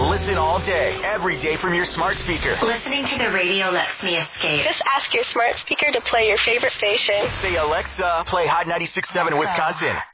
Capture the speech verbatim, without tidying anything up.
Listen all day, every day from your smart speaker. Listening to the radio lets me escape. Just ask your smart speaker to play your favorite station. Say, Alexa, play Hot ninety-six point seven Wisconsin.